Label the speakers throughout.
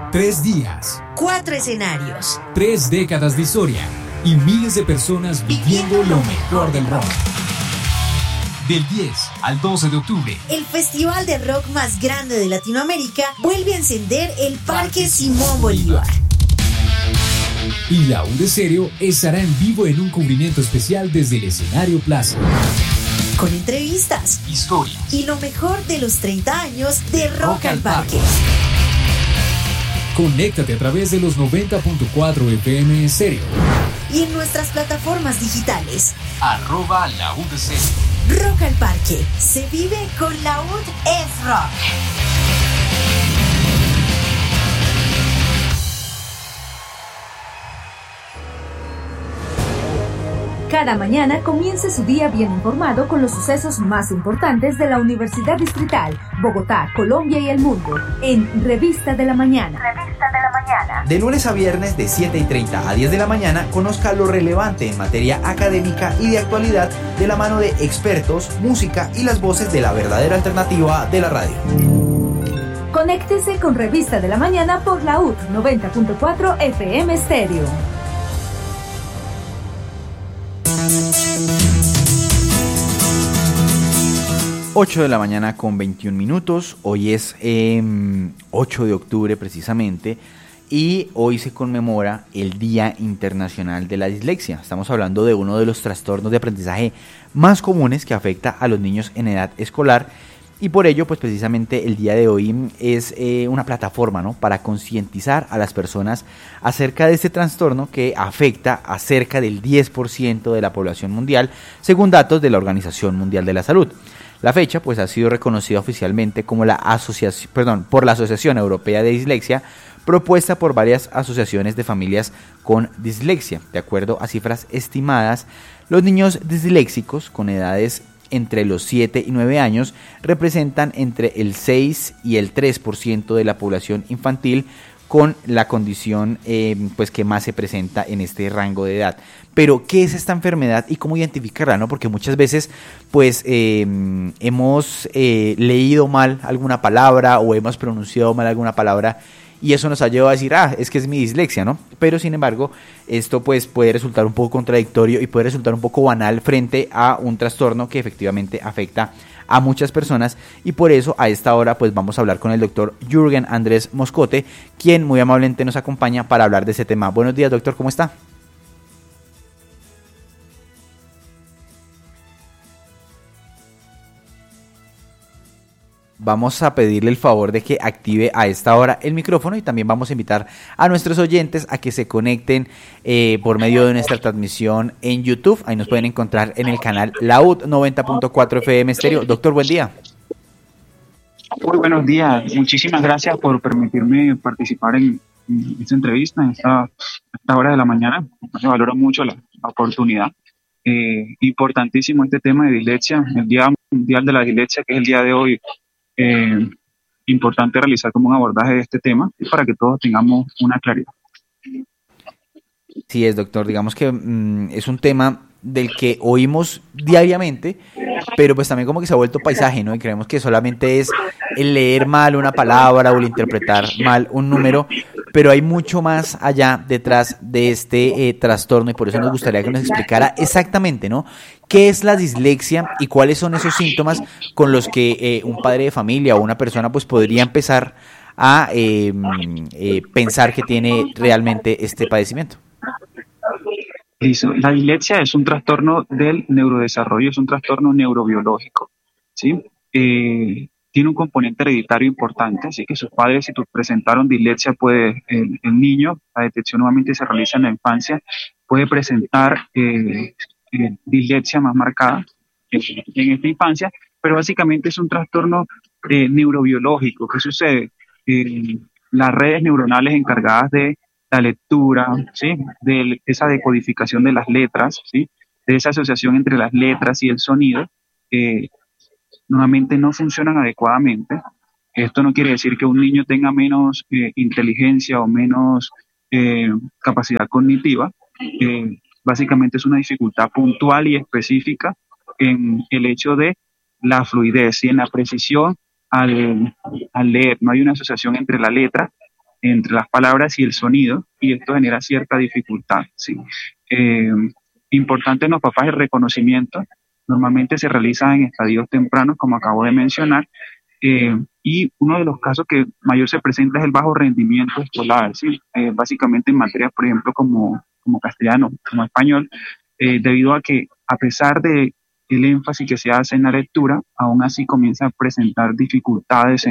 Speaker 1: 3 días,
Speaker 2: 4 escenarios,
Speaker 1: 3 décadas de historia y miles de personas viviendo lo mejor del rock. Del 10 al 12 de octubre,
Speaker 2: el festival de rock más grande de Latinoamérica vuelve a encender el Parque Simón Bolívar.
Speaker 1: Y la U de Stereo estará en vivo en un cubrimiento especial desde el escenario Plaza.
Speaker 2: Con entrevistas,
Speaker 1: historias
Speaker 2: y lo mejor de los 30 años de Rock al Parque.
Speaker 1: Conéctate a través de los 90.4 FM Stereo.
Speaker 2: Y en nuestras plataformas digitales.
Speaker 1: @la U de Stereo.
Speaker 2: Rock al Parque. Se vive con la UD es rock.
Speaker 3: Cada mañana comience su día bien informado con los sucesos más importantes de la Universidad Distrital, Bogotá, Colombia y el mundo, en Revista de la Mañana.
Speaker 4: De lunes a viernes de 7:30 a 10 de la mañana, conozca lo relevante en materia académica y de actualidad de la mano de expertos, música y las voces de la verdadera alternativa de la radio.
Speaker 3: Conéctese con Revista de la Mañana por la UD 90.4 FM Stereo.
Speaker 4: 8 de la mañana con 21 minutos, hoy es 8 de octubre precisamente, y hoy se conmemora el Día Internacional de la Dislexia. Estamos hablando de uno de los trastornos de aprendizaje más comunes que afecta a los niños en edad escolar, y por ello pues precisamente el día de hoy es una plataforma, ¿no?, para concientizar a las personas acerca de este trastorno que afecta a cerca del 10% de la población mundial, según datos de la Organización Mundial de la Salud. La fecha pues ha sido reconocida oficialmente como por la Asociación Europea de Dislexia, propuesta por varias asociaciones de familias con dislexia. De acuerdo a cifras estimadas, los niños disléxicos con edades entre los 7 y 9 años representan entre el 6 y el 3% de la población infantil con la condición pues que más se presenta en este rango de edad. Pero, ¿qué es esta enfermedad y cómo identificarla, no? Porque muchas veces pues hemos leído mal alguna palabra o hemos pronunciado mal alguna palabra y eso nos ha llevado a decir, es que es mi dislexia, ¿no? Pero sin embargo, esto pues puede resultar un poco contradictorio y puede resultar un poco banal frente a un trastorno que efectivamente afecta a muchas personas, y por eso a esta hora pues vamos a hablar con el doctor Jürgen Andrés Moscote, quien muy amablemente nos acompaña para hablar de ese tema. Buenos días, doctor, ¿cómo está? Vamos a pedirle el favor de que active a esta hora el micrófono y también vamos a invitar a nuestros oyentes a que se conecten por medio de nuestra transmisión en YouTube. Ahí nos pueden encontrar en el canal La UD 90.4 FM Stereo. Doctor, buen día.
Speaker 5: Muy buenos días. Muchísimas gracias por permitirme participar en esta entrevista, en esta hora de la mañana. Se valora mucho la oportunidad. Importantísimo este tema de dislexia, el Día Mundial de la Dislexia, que es el día de hoy. Importante realizar como un abordaje de este tema para que todos tengamos una claridad.
Speaker 4: Sí es, doctor, digamos que es un tema del que oímos diariamente, pero pues también como que se ha vuelto paisaje, ¿no? Y creemos que solamente es el leer mal una palabra o el interpretar mal un número, pero hay mucho más allá detrás de este trastorno, y por eso nos gustaría que nos explicara exactamente, ¿no?, qué es la dislexia y cuáles son esos síntomas con los que un padre de familia o una persona pues podría empezar a pensar que tiene realmente este padecimiento.
Speaker 5: Listo. La dislexia es un trastorno del neurodesarrollo, es un trastorno neurobiológico, ¿sí? Tiene un componente hereditario importante, así que sus padres, si presentaron dislexia, el niño, la detección nuevamente se realiza en la infancia, puede presentar dislexia más marcada en esta infancia, pero básicamente es un trastorno neurobiológico. ¿Qué sucede? Las redes neuronales encargadas de la lectura, ¿sí?, de esa decodificación de las letras, ¿sí?, de esa asociación entre las letras y el sonido, nuevamente no funcionan adecuadamente. Esto no quiere decir que un niño tenga menos inteligencia o menos capacidad cognitiva. Básicamente es una dificultad puntual y específica en el hecho de la fluidez y en la precisión al leer. No hay una asociación entre la letra entre las palabras y el sonido, y esto genera cierta dificultad, ¿sí? Eh, Importante en los papás el reconocimiento, normalmente se realiza en estadios tempranos, como acabo de mencionar, y uno de los casos que mayor se presenta es el bajo rendimiento escolar, ¿sí? Básicamente en materias, por ejemplo, como castellano, como español, debido a que a pesar de el énfasis que se hace en la lectura, aún así comienza a presentar dificultades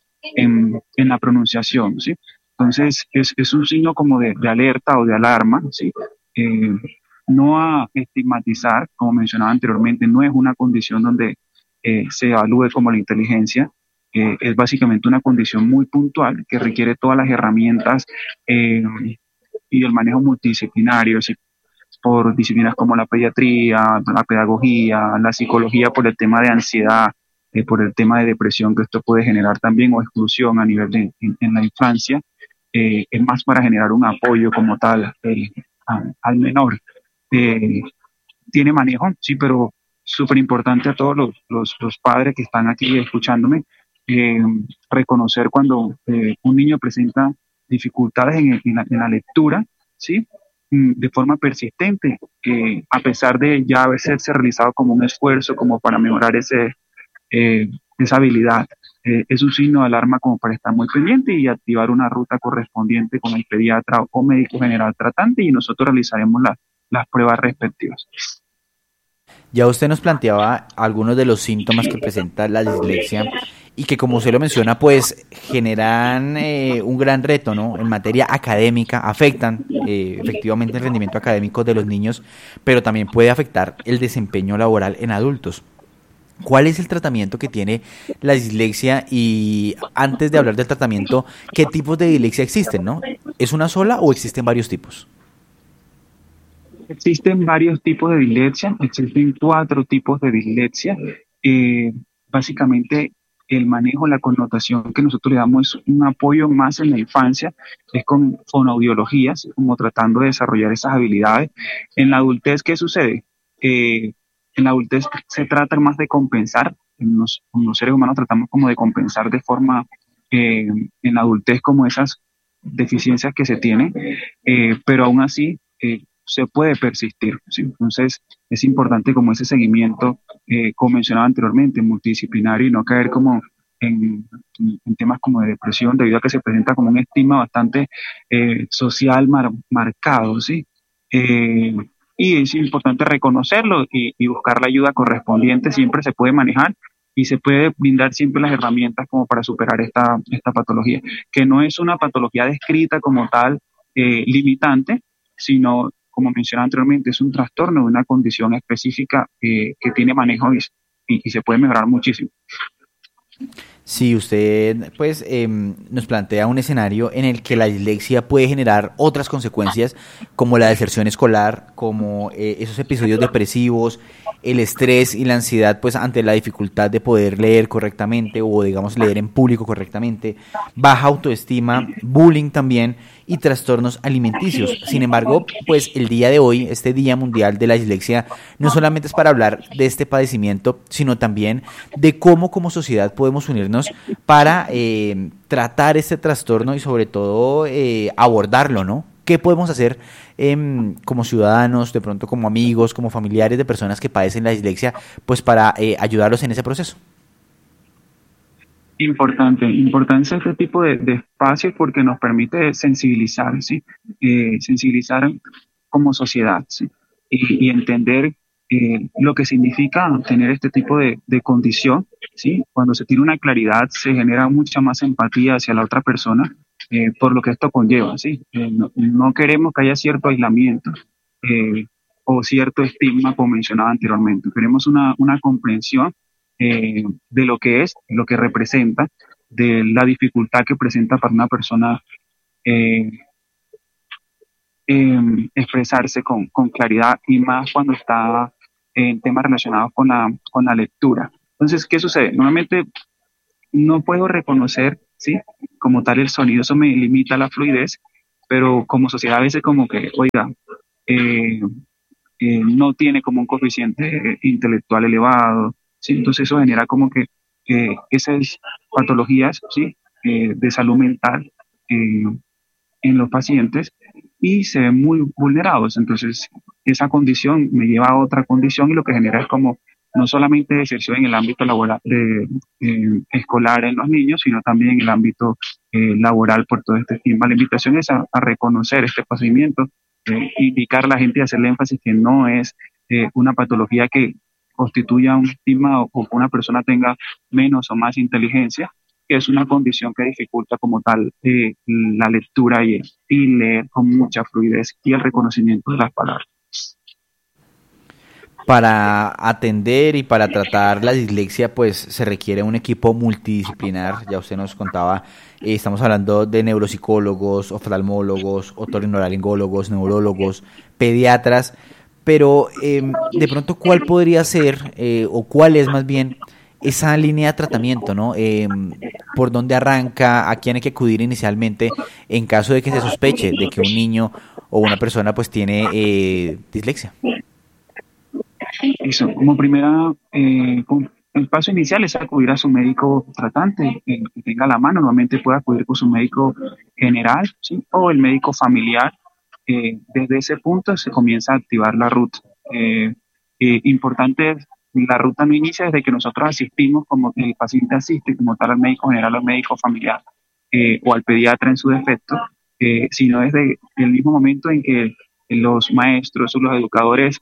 Speaker 5: en la pronunciación, ¿sí? Entonces, es un signo como de alerta o de alarma, ¿sí? Eh, no a estigmatizar, como mencionaba anteriormente, no es una condición donde se evalúe como la inteligencia, es básicamente una condición muy puntual que requiere todas las herramientas eh, y el manejo multidisciplinario, ¿sí? Por disciplinas como la pediatría, la pedagogía, la psicología por el tema de ansiedad, por el tema de depresión que esto puede generar también o exclusión a nivel en la infancia, es más para generar un apoyo como tal al menor. Eh, Tiene manejo, sí, pero súper importante a todos los padres que están aquí escuchándome, eh, reconocer cuando un niño presenta dificultades en la lectura, ¿sí? De forma persistente, a pesar de ya haberse realizado como un esfuerzo como para mejorar esa habilidad. Es un signo de alarma como para estar muy pendiente y activar una ruta correspondiente con el pediatra o médico general tratante y nosotros realizaremos las pruebas respectivas.
Speaker 4: Ya usted nos planteaba algunos de los síntomas que presenta la dislexia y que, como usted lo menciona, pues generan un gran reto, ¿no? En materia académica, afectan efectivamente el rendimiento académico de los niños, pero también puede afectar el desempeño laboral en adultos. ¿Cuál es el tratamiento que tiene la dislexia? Y antes de hablar del tratamiento, ¿qué tipos de dislexia existen, no? ¿Es una sola o existen varios tipos?
Speaker 5: Existen varios tipos de dislexia, existen 4 tipos de dislexia. Básicamente, el manejo, la connotación que nosotros le damos es un apoyo más en la infancia, es con fonoaudiologías, como tratando de desarrollar esas habilidades. En la adultez, ¿qué sucede? En la adultez se trata más de compensar, en los seres humanos tratamos como de compensar de forma, en la adultez como esas deficiencias que se tienen, pero aún así se puede persistir, ¿sí? Entonces es importante como ese seguimiento, como mencionaba anteriormente, multidisciplinario y no caer como en temas como de depresión debido a que se presenta como un estigma bastante social marcado, ¿sí? Eh, y es importante reconocerlo y buscar la ayuda correspondiente, siempre se puede manejar y se puede brindar siempre las herramientas como para superar esta patología, que no es una patología descrita como tal limitante, sino, como mencioné anteriormente, es un trastorno de una condición específica que tiene manejo y se puede mejorar muchísimo.
Speaker 4: Si usted pues nos plantea un escenario en el que la dislexia puede generar otras consecuencias como la deserción escolar, como esos episodios depresivos, el estrés y la ansiedad pues ante la dificultad de poder leer correctamente o digamos leer en público correctamente, baja autoestima, bullying también y trastornos alimenticios. Sin embargo, pues el día de hoy, este Día Mundial de la Dislexia, no solamente es para hablar de este padecimiento, sino también de cómo como sociedad podemos unirnos para tratar este trastorno y sobre todo abordarlo, ¿no? ¿Qué podemos hacer como ciudadanos, de pronto como amigos, como familiares de personas que padecen la dislexia, pues para ayudarlos en ese proceso?
Speaker 5: Importancia este tipo de espacios porque nos permite sensibilizar, ¿sí? Sensibilizar como sociedad, ¿sí? Y entender lo que significa tener este tipo de condición, ¿sí? Cuando se tiene una claridad se genera mucha más empatía hacia la otra persona por lo que esto conlleva, ¿sí? No queremos que haya cierto aislamiento o cierto estigma como mencionaba anteriormente. Queremos una comprensión de lo que es, lo que representa, de la dificultad que presenta para una persona eh, expresarse con claridad y más cuando está en temas relacionados con la lectura. Entonces, ¿qué sucede? Normalmente no puedo reconocer, ¿sí? Como tal el sonido, eso me limita la fluidez, pero como sociedad a veces como que, oiga, eh, no tiene como un coeficiente intelectual elevado, ¿sí? Entonces eso genera como que esas patologías, ¿sí? De salud mental en los pacientes y se ven muy vulnerados. Entonces, esa condición me lleva a otra condición y lo que genera es como no solamente deserción en el ámbito laboral, escolar en los niños, sino también en el ámbito laboral por todo este estigma. La invitación es a reconocer este procedimiento, indicar a la gente y hacerle énfasis que no es una patología que constituya un estigma o que una persona tenga menos o más inteligencia, que es una condición que dificulta como tal la lectura y leer con mucha fluidez y el reconocimiento de las palabras.
Speaker 4: Para atender y para tratar la dislexia, pues se requiere un equipo multidisciplinar. Ya usted nos contaba, estamos hablando de neuropsicólogos, oftalmólogos, otorrinolaringólogos, neurólogos, pediatras, pero de pronto, ¿cuál podría ser, o cuál es más bien esa línea de tratamiento, ¿no? ¿Por dónde arranca? ¿A quién hay que acudir inicialmente en caso de que se sospeche de que un niño o una persona pues tiene dislexia?
Speaker 5: Eso, como primera, el paso inicial es acudir a su médico tratante, que tenga a la mano. Normalmente puede acudir con su médico general, ¿sí? O el médico familiar. Desde ese punto se comienza a activar la ruta. Importante, la ruta no inicia desde que nosotros asistimos, como el paciente asiste como tal al médico general o al médico familiar, o al pediatra en su defecto, sino desde el mismo momento en que los maestros o los educadores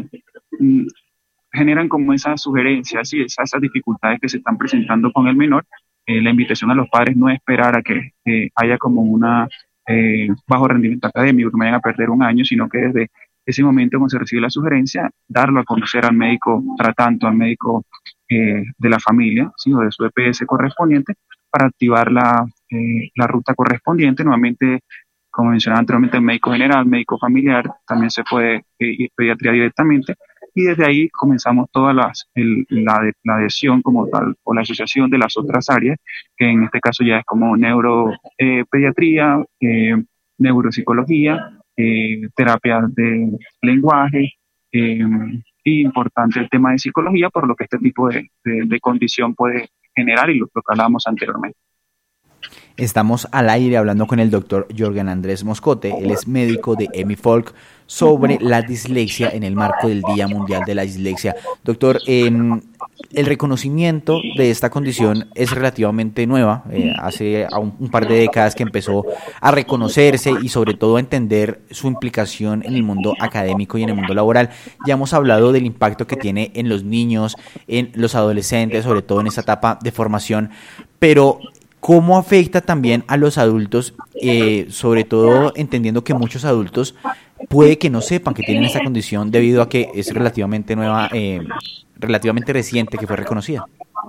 Speaker 5: generan como esas sugerencias y esas dificultades que se están presentando con el menor. La invitación a los padres no es esperar a que haya como una bajo rendimiento académico, que me vayan a perder un año, sino que desde ese momento cuando se recibe la sugerencia, darlo a conocer al médico tratante, al médico de la familia, ¿sí? O de su EPS correspondiente, para activar la ruta correspondiente. Nuevamente, como mencionaba anteriormente, el médico general, médico familiar, también se puede ir pediatría directamente, y desde ahí comenzamos toda la adhesión como tal, o la asociación de las otras áreas, que en este caso ya es como neuropediatría, neuropsicología, terapia de lenguaje, y importante el tema de psicología, por lo que este tipo de condición puede generar, y lo que hablábamos anteriormente.
Speaker 4: Estamos al aire hablando con el doctor Jorgen Andrés Moscote. Él es médico de EMIFOLC sobre la dislexia en el marco del Día Mundial de la Dislexia. Doctor, el reconocimiento de esta condición es relativamente nueva. Hace un par de décadas que empezó a reconocerse y sobre todo a entender su implicación en el mundo académico y en el mundo laboral. Ya hemos hablado del impacto que tiene en los niños, en los adolescentes, sobre todo en esta etapa de formación, pero ¿cómo afecta también a los adultos, sobre todo entendiendo que muchos adultos puede que no sepan que tienen esta condición debido a que es relativamente nueva, relativamente reciente que fue reconocida?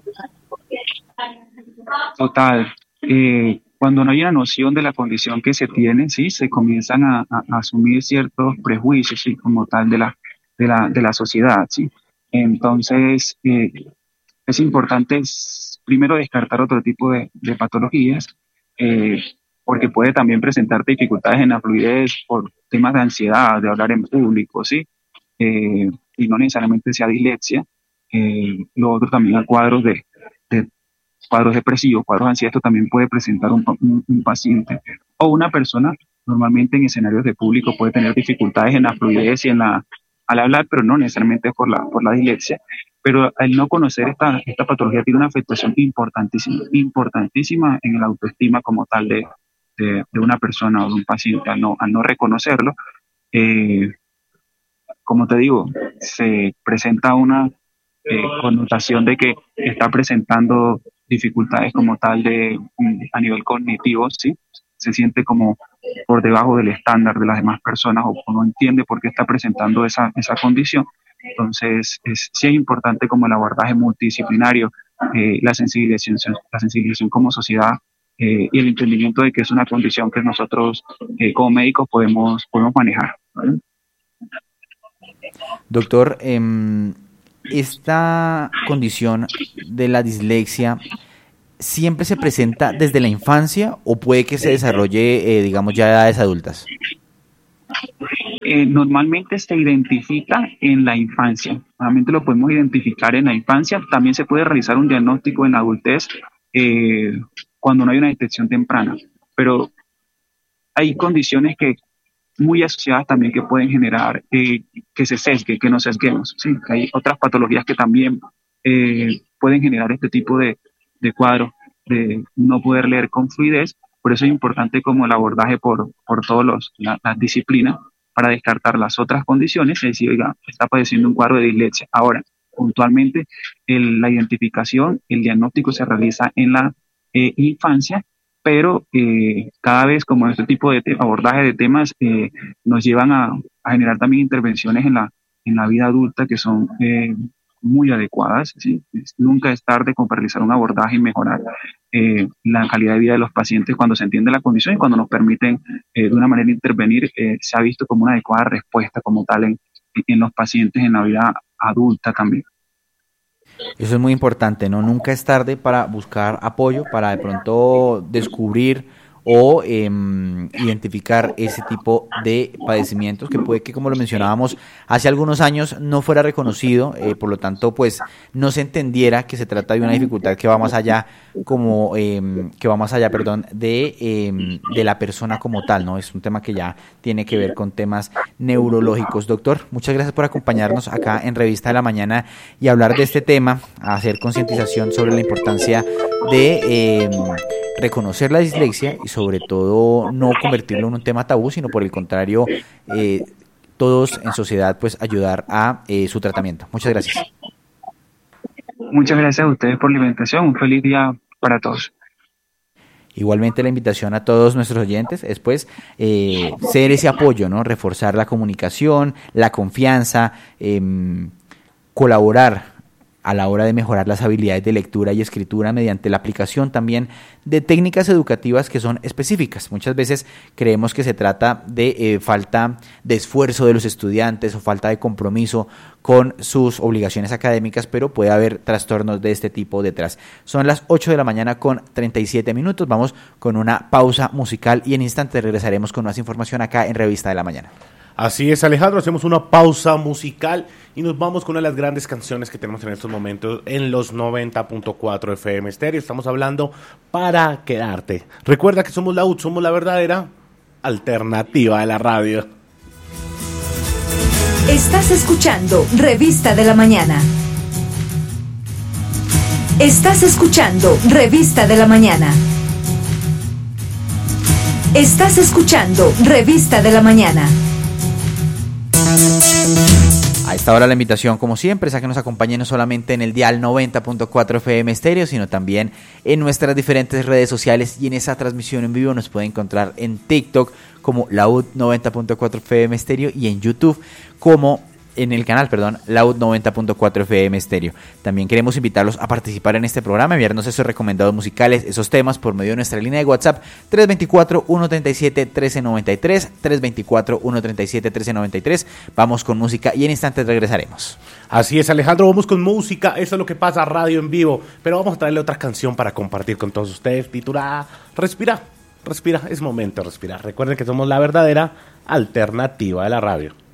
Speaker 5: Total. Cuando no hay una noción de la condición que se tiene, sí, se comienzan a asumir ciertos prejuicios, sí, como tal de la sociedad, sí. Entonces, es importante primero descartar otro tipo de patologías, porque puede también presentar dificultades en la fluidez por temas de ansiedad, de hablar en público, ¿sí? Y no necesariamente sea dislexia. Lo otro también a cuadros de cuadros depresivos, cuadros ansiedad, esto también puede presentar un paciente o una persona. Normalmente en escenarios de público puede tener dificultades en la fluidez y al hablar, pero no necesariamente por la dislexia. Pero al no conocer esta patología tiene una afectación importantísima en el autoestima como tal de una persona o de un paciente. Al no reconocerlo, como te digo, se presenta una connotación de que está presentando dificultades como tal a nivel cognitivo, ¿sí? Se siente como por debajo del estándar de las demás personas, o no entiende por qué está presentando esa condición. Entonces, sí es importante como el abordaje multidisciplinario, la sensibilización como sociedad, y el entendimiento de que es una condición que nosotros como médicos podemos manejar, ¿vale?
Speaker 4: Doctor, esta condición de la dislexia ¿siempre se presenta desde la infancia o puede que se desarrolle, digamos, ya a edades adultas?
Speaker 5: Normalmente se identifica en la infancia. Normalmente lo podemos identificar en la infancia. También se puede realizar un diagnóstico en la adultez cuando no hay una detección temprana. Pero hay condiciones que muy asociadas también que pueden generar que se sesgue, que nos sesguemos, ¿sí? Hay otras patologías que también pueden generar este tipo de cuadros, de no poder leer con fluidez. Por eso es importante como el abordaje por todas las disciplinas para descartar las otras condiciones, es decir, oiga, está padeciendo un cuadro de dislexia. Ahora, puntualmente, la identificación, el diagnóstico se realiza en la infancia, pero cada vez como este tipo de abordaje de temas nos llevan a generar también intervenciones en la vida adulta que son muy adecuadas, ¿sí? Nunca es tarde para realizar un abordaje y mejorar la calidad de vida de los pacientes cuando se entiende la condición y cuando nos permiten de una manera intervenir, se ha visto como una adecuada respuesta como tal en los pacientes en la vida adulta también.
Speaker 4: Eso es muy importante, ¿no? Nunca es tarde para buscar apoyo, para de pronto descubrir o identificar ese tipo de padecimientos que puede que, como lo mencionábamos, hace algunos años no fuera reconocido, por lo tanto, pues no se entendiera que se trata de una dificultad que va más allá, de la persona como tal, ¿no? Es un tema que ya tiene que ver con temas neurológicos. Doctor, muchas gracias por acompañarnos acá en Revista de la Mañana y hablar de este tema, hacer concientización sobre la importancia de reconocer la dislexia y sobre todo no convertirlo en un tema tabú, sino por el contrario, todos en sociedad pues ayudar a su tratamiento. Muchas gracias.
Speaker 5: Muchas gracias a ustedes por la invitación. Un feliz día para todos.
Speaker 4: Igualmente la invitación a todos nuestros oyentes es pues ser ese apoyo, ¿no? Reforzar la comunicación, la confianza, colaborar a la hora de mejorar las habilidades de lectura y escritura mediante la aplicación también de técnicas educativas que son específicas. Muchas veces creemos que se trata de falta de esfuerzo de los estudiantes o falta de compromiso con sus obligaciones académicas, pero puede haber trastornos de este tipo detrás. Son las 8 de la mañana con 37 minutos. Vamos con una pausa musical y en instantes regresaremos con más información acá en Revista de la Mañana.
Speaker 6: Así es, Alejandro, hacemos una pausa musical y nos vamos con una de las grandes canciones que tenemos en estos momentos en los 90.4 FM Estéreo. Estamos hablando Para Quedarte. Recuerda que somos la UD, somos la verdadera alternativa de la radio.
Speaker 3: Estás escuchando Revista de la Mañana. Estás escuchando Revista de la Mañana. Estás escuchando Revista de la Mañana.
Speaker 4: A esta hora la invitación, como siempre, es a que nos acompañen no solamente en el dial 90.4 FM Estéreo, sino también en nuestras diferentes redes sociales y en esa transmisión en vivo nos puede encontrar en TikTok como Laud 90.4 FM Estéreo y en YouTube como en el canal, Laud 90.4 FM Estéreo. También queremos invitarlos a participar en este programa, enviarnos esos recomendados musicales, esos temas por medio de nuestra línea de WhatsApp 324-137-1393, 324-137-1393. Vamos con música y en instantes regresaremos.
Speaker 6: Así es, Alejandro, vamos con música, eso es lo que pasa, radio en vivo, pero vamos a traerle otra canción para compartir con todos ustedes, titulada Respira, es momento de respirar. Recuerden que somos la verdadera alternativa de la radio.